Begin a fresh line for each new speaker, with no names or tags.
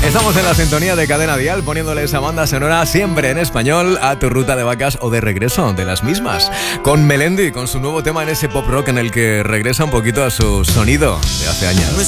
Estamos en la sintonía de Cadena Dial, poniéndole esa banda sonora siempre en español a tu ruta de vacas o de regreso de las mismas. Con Melendi, con su nuevo tema en ese pop rock en el que regresa un poquito a su sonido de hace años.